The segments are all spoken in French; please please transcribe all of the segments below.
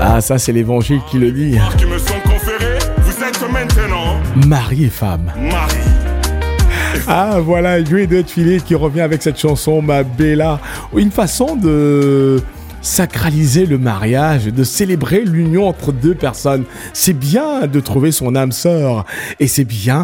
Ah, ça, c'est l'évangile qui le dit. Qui me sont conférés, vous êtes maintenant Mari et femme. mari. Ah, voilà, Joey Doit Filer qui revient avec cette chanson, Ma Bella. Une façon de sacraliser le mariage, de célébrer l'union entre deux personnes. C'est bien de trouver son âme sœur et c'est bien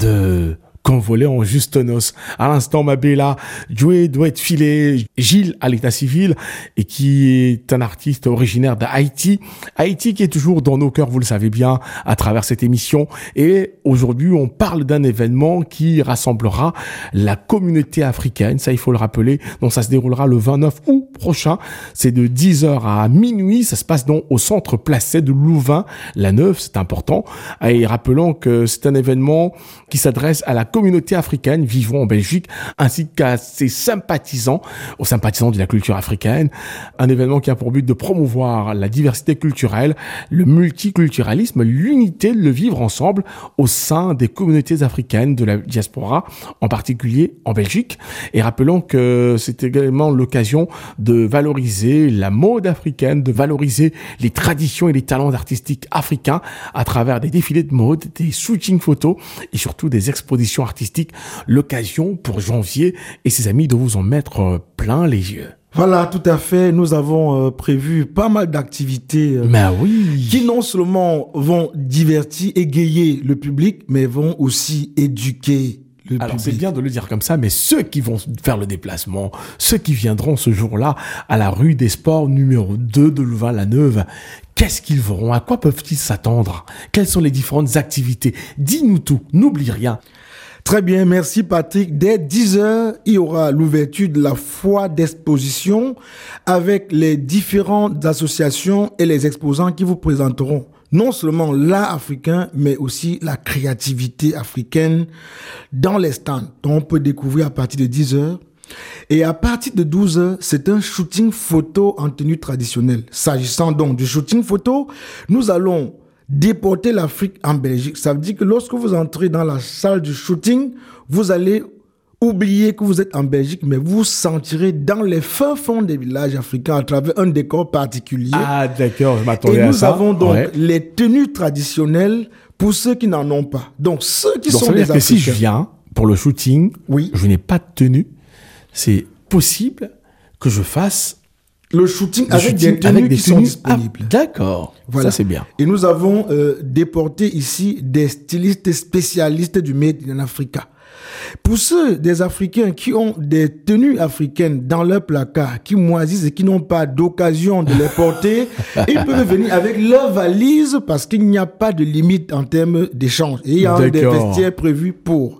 de convoler en juste noces. À l'instant, Ma Bella, Joey Doit Filer, Gilles à l'état civil et qui est un artiste originaire d'Haïti. Haïti qui est toujours dans nos cœurs, vous le savez bien, à travers cette émission. Et aujourd'hui, on parle d'un événement qui rassemblera la communauté africaine. Ça, il faut le rappeler. Donc, ça se déroulera le 29 août prochain. C'est de 10h à minuit. Ça se passe donc au centre Placet de Louvain-la-Neuve. C'est important. Et rappelons que c'est un événement qui s'adresse à la communauté africaine vivant en Belgique, ainsi qu'à ses sympathisants, aux sympathisants de la culture africaine. Un événement qui a pour but de promouvoir la diversité culturelle, le multiculturalisme, l'unité de le vivre ensemble au sein des communautés africaines de la diaspora, en particulier en Belgique. Et rappelons que c'est également l'occasion de valoriser la mode africaine, de valoriser les traditions et les talents artistiques africains à travers des défilés de mode, des shootings photos et surtout des expositions artistiques. L'occasion pour Janvier et ses amis de vous en mettre plein les yeux. Voilà, tout à fait. Nous avons prévu pas mal d'activités Oui. qui non seulement vont divertir, égayer le public, mais vont aussi éduquer le Alors, public. c'est bien de le dire comme ça, mais ceux qui vont faire le déplacement, ceux qui viendront ce jour-là à la rue des Sports numéro 2 de Louvain-la-Neuve, qu'est-ce qu'ils verront? À quoi peuvent-ils s'attendre? Quelles sont les différentes activités? Dis-nous tout, n'oublie rien. Très bien, merci Patrick. Dès 10h, il y aura l'ouverture de la foire d'exposition avec les différentes associations et les exposants qui vous présenteront non seulement l'art africain, mais aussi la créativité africaine dans les stands. Donc, on peut découvrir à partir de 10h. Et à partir de 12h, c'est un shooting photo en tenue traditionnelle. S'agissant donc du shooting photo, nous allons déporter l'Afrique en Belgique. Ça veut dire que lorsque vous entrez dans la salle du shooting, vous allez oublier que vous êtes en Belgique, mais vous vous sentirez dans les fins fonds des villages africains à travers un décor particulier. Ah, d'accord, je m'attendais à ça. Et nous avons donc les tenues traditionnelles pour ceux qui n'en ont pas. Donc, ceux qui sont des Africains. Si je viens pour le shooting, oui, je n'ai pas de tenue, c'est possible que je fasse le shooting avec des tenues qui sont disponibles. Ah, d'accord, voilà. Ça c'est bien. Et nous avons déporté ici des stylistes spécialistes du Made in Africa. Pour ceux des Africains qui ont des tenues africaines dans leur placard, qui moisissent et qui n'ont pas d'occasion de les porter, ils peuvent venir avec leur valise parce qu'il n'y a pas de limite en termes d'échange. Et il y a des vestiaires prévus pour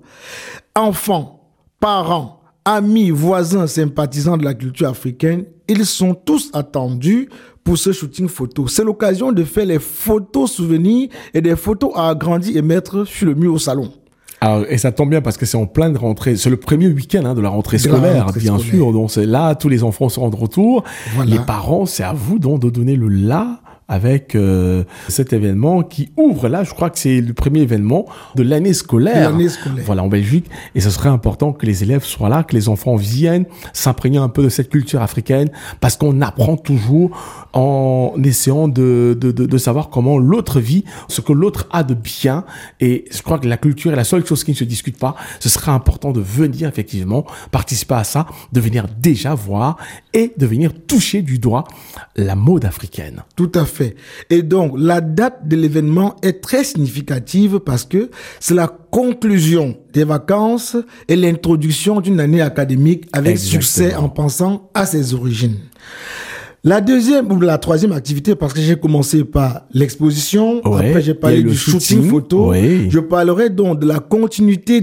enfants, parents, amis, voisins, sympathisants de la culture africaine. Ils sont tous attendus pour ce shooting photo. C'est l'occasion de faire les photos souvenirs et des photos à agrandir et mettre sur le mur au salon. Alors, et ça tombe bien parce que c'est en pleine rentrée. C'est le premier week-end de la rentrée scolaire, bien sûr. Donc c'est là, tous les enfants seront de retour. Voilà. Les parents, c'est à vous donc de donner le là avec cet événement qui ouvre là, je crois que c'est le premier événement de l'année scolaire. Voilà, en Belgique. Et ce serait important que les élèves soient là, que les enfants viennent s'imprégner un peu de cette culture africaine parce qu'on apprend toujours en essayant de savoir comment l'autre vit, ce que l'autre a de bien. Et je crois que la culture est la seule chose qui ne se discute pas. Ce serait important de venir effectivement participer à ça, de venir déjà voir et de venir toucher du doigt la mode africaine. Tout à fait. Et donc, la date de l'événement est très significative parce que c'est la conclusion des vacances et l'introduction d'une année académique avec succès en pensant à ses origines. La deuxième ou la troisième activité, parce que j'ai commencé par l'exposition, après j'ai parlé du shooting photo, je parlerai donc de la continuité